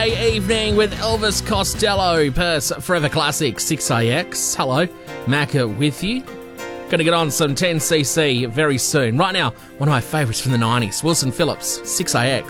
Evening with Elvis Costello, Perth's Forever Classic 6AX. Hello, Macca with you. Going to get on some 10cc very soon. Right now, one of my favourites from the 90s, Wilson Phillips, 6AX.